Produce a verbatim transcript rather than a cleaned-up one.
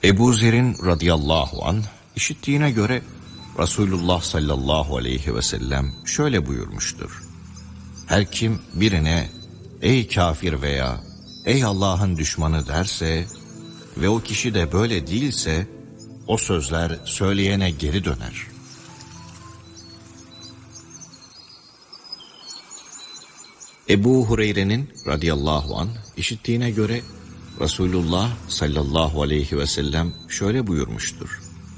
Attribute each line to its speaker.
Speaker 1: Ebu Zer'in radıyallahu anh işittiğine göre Resulullah sallallahu aleyhi ve sellem şöyle buyurmuştur. Her kim birine ey kafir veya ey Allah'ın düşmanı derse ve o kişi de böyle değilse o sözler söyleyene geri döner. Ebu Hureyre'nin radıyallahu anh işittiğine göre Resulullah sallallahu aleyhi ve sellem şöyle buyurmuştur.